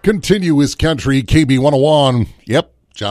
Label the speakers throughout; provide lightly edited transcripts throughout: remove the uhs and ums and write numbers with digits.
Speaker 1: Continuous Country, KB 101. Yep,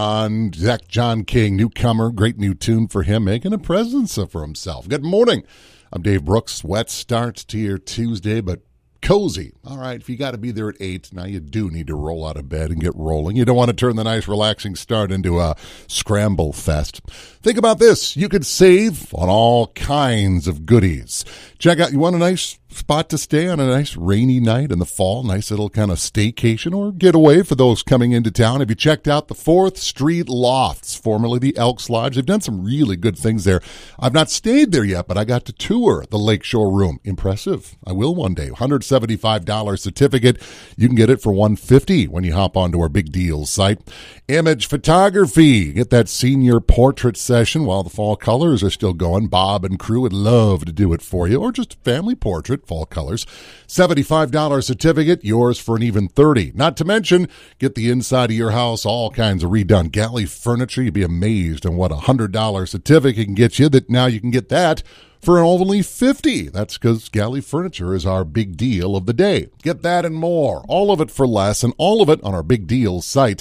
Speaker 1: John King, newcomer, great new tune for him, making a presence for himself. Good morning. I'm Dave Brooks. Wet start to your Tuesday, but cozy. All right, if you got to be there at 8, now you do need to roll out of bed and get rolling. You don't want to turn the nice, relaxing start into a scramble fest. Think about this. You could save on all kinds of goodies. Check out, you want a nice spot to stay on a nice rainy night in the fall, nice little kind of staycation or getaway for those coming into town. Have you checked out the 4th Street Lofts, formerly the Elks Lodge? They've done some really good things there. I've not stayed there yet, but I got to tour the Lakeshore Room. Impressive. I will one day. $175 certificate. You can get it for $150 when you hop onto our Big Deals site. Image photography. Get that senior portrait session while the fall colors are still going. Bob and crew would love to do it for you, or just a family portrait. Fall colors. $75 certificate, yours for an even $30. Not to mention, get the inside of your house, all kinds of redone galley furniture. You'd be amazed on what a $100 certificate can get you, that now you can get that for only $50. That's because Galley Furniture is our big deal of the day. Get that and more. All of it for less, and all of it on our Big Deals site.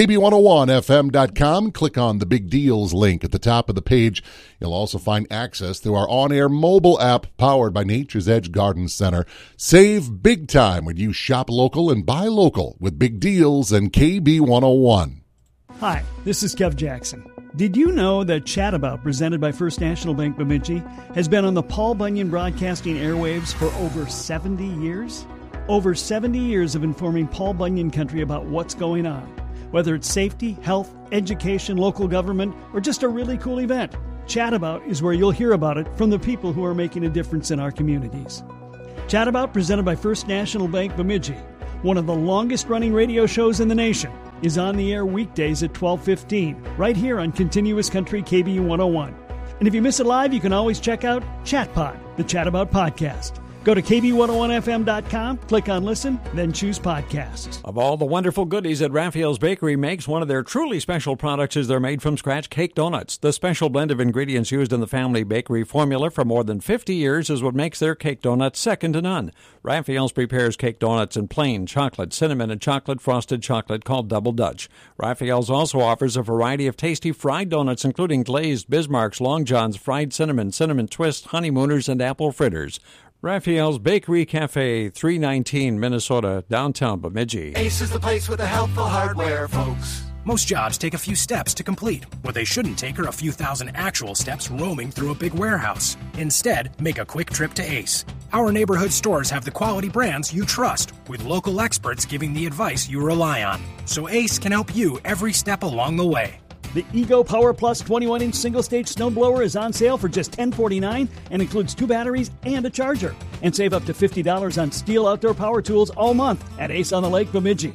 Speaker 1: KB101FM.com. Click on the Big Deals link at the top of the page. You'll also find access to our on-air mobile app powered by Nature's Edge Garden Center. Save big time when you shop local and buy local with Big Deals and KB101.
Speaker 2: Hi, this is Kev Jackson. Did you know that Chat About, presented by First National Bank Bemidji, has been on the Paul Bunyan Broadcasting airwaves for over 70 years? Over 70 years of informing Paul Bunyan country about what's going on. Whether it's safety, health, education, local government, or just a really cool event, Chat About is where you'll hear about it from the people who are making a difference in our communities. Chat About, presented by First National Bank Bemidji, one of the longest-running radio shows in the nation, is on the air weekdays at 12:15, right here on Continuous Country KB 101. And if you miss it live, you can always check out ChatPod, the Chat About podcast. Go to KB101FM.com, click on Listen, then choose Podcasts.
Speaker 3: Of all the wonderful goodies that Raphael's Bakery makes, one of their truly special products is their made-from-scratch cake donuts. The special blend of ingredients used in the family bakery formula for more than 50 years is what makes their cake donuts second to none. Raphael's prepares cake donuts in plain chocolate, cinnamon, and chocolate-frosted chocolate called Double Dutch. Raphael's also offers a variety of tasty fried donuts, including glazed Bismarcks, Long Johns, fried cinnamon, cinnamon twist, honeymooners, and apple fritters. Raphael's Bakery Cafe, 319 Minnesota, downtown Bemidji.
Speaker 4: Ace is the place with the helpful hardware, folks.
Speaker 5: Most jobs take a few steps to complete. What they shouldn't take are a few thousand actual steps roaming through a big warehouse. Instead, make a quick trip to Ace. Our neighborhood stores have the quality brands you trust, with local experts giving the advice you rely on. So Ace can help you every step along the way.
Speaker 2: The Ego Power Plus 21-inch single-stage snowblower is on sale for just $10.49 and includes 2 batteries and a charger. And save up to $50 on Steel outdoor power tools all month at Ace on the Lake, Bemidji.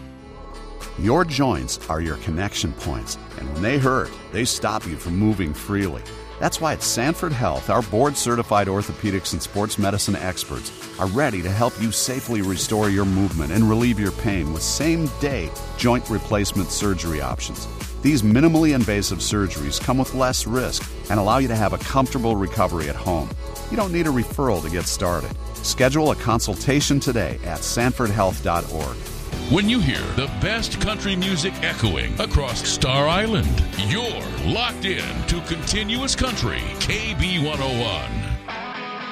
Speaker 6: Your joints are your connection points, and when they hurt, they stop you from moving freely. That's why at Sanford Health, our board-certified orthopedics and sports medicine experts are ready to help you safely restore your movement and relieve your pain with same-day joint replacement surgery options. These minimally invasive surgeries come with less risk and allow you to have a comfortable recovery at home. You don't need a referral to get started. Schedule a consultation today at sanfordhealth.org.
Speaker 7: When you hear the best country music echoing across Star Island, you're locked in to Continuous Country, KB 101.